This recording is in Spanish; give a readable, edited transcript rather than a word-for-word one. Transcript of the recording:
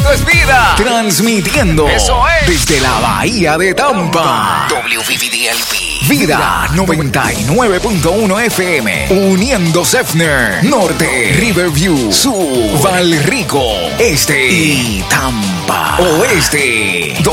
Eso es vida. Transmitiendo. Eso es. Desde la Bahía de Tampa. WVVDLP. Vida 99.1 FM. Uniendo Sefner. Norte. Riverview. Sur. Valrico. Este. Y Tampa. Oeste.